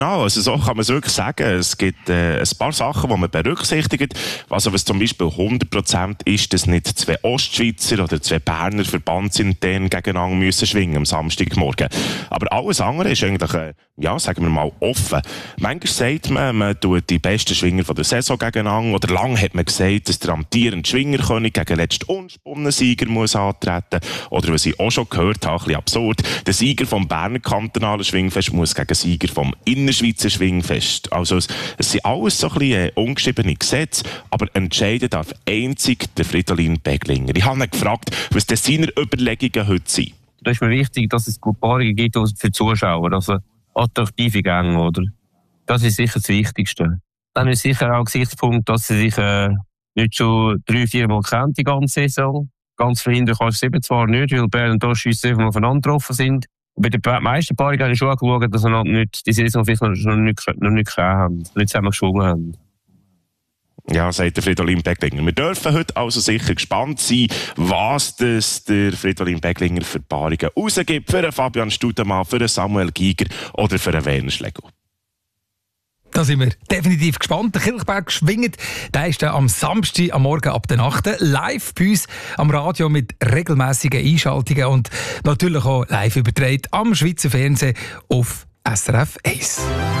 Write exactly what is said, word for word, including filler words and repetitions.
Also so kann man es wirklich sagen. Es gibt äh, ein paar Sachen, die man berücksichtigt. Also was zum Beispiel hundert Prozent ist, dass nicht zwei Ostschweizer oder zwei Berner Verbandsintern gegeneinander müssen schwingen am Samstagmorgen. Aber alles andere ist eigentlich, äh, ja, sagen wir mal, offen. Manchmal sagt man, man tut die besten Schwinger von der Saison gegeneinander. Oder lang hat man gesagt, dass der amtierende Schwingerkönig gegen den letzten unspannenden Sieger muss antreten. Oder was ich auch schon gehört habe, ein bisschen absurd, der Sieger vom Berner kantonalen Schwingfest muss gegen den Sieger vom Innerschweizer Schwingfest. Also es, es sind alles so ein bisschen äh, ungeschriebene Gesetze, aber entscheiden darf einzig der Fridolin Beglinger. Ich habe ihn gefragt, was denn seine Überlegungen heute sind. Da ist mir wichtig, dass es gute Paarungen gibt für die Zuschauer, also attraktive Gänge, oder? Das ist sicher das Wichtigste. Dann ist sicher auch ein Gesichtspunkt, dass sie sich äh, nicht schon drei, vier Mal kennen, die ganze Saison. Ganz verhindern kannst du es eben zwar nicht, weil Bern und Ostschweiz einfach mal aufeinander getroffen sind. Bei den meisten Paarungen habe ich schon angeschaut, dass wir nicht, die Saison vielleicht noch nicht, noch nicht gehabt haben, nicht zusammen geschwungen haben. Ja, sagt der Fridolin Beglinger. Wir dürfen heute also sicher gespannt sein, was das der Fridolin Beglinger für Paarungen rausgibt. Für den Fabian Studemann, für den Samuel Giger oder für den Werner Schlegel. Da sind wir definitiv gespannt. Der Kilchberg schwingt. Der ist dann am Samstag am Morgen ab der acht live bei uns am Radio mit regelmässigen Einschaltungen und natürlich auch live übertragen am Schweizer Fernsehen auf S R F eins.